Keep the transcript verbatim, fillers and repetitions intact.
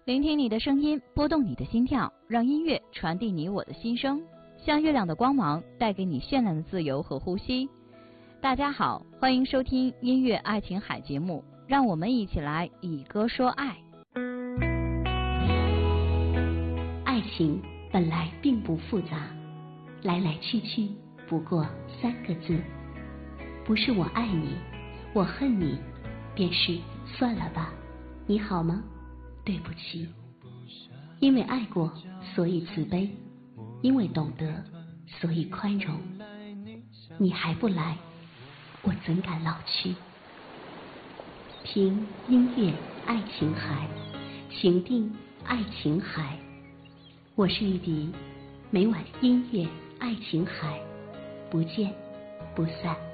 聆听你的声音，拨动你的心跳，让音乐传递你我的心声，像月亮的光芒，带给你绚烂的自由和呼吸。大家好，欢迎收听音乐爱琴海节目，让我们一起来以歌说爱。 爱情本来并不复杂，来来去去不过三个字，不是我爱你，我恨你，便是算了吧，你好吗？对不起。因为爱过，所以慈悲；因为懂得，所以宽容。你还不来，我怎敢老去？听音乐爱琴海，情定爱琴海。我是玉笛，每晚音乐爱琴海，不见不散。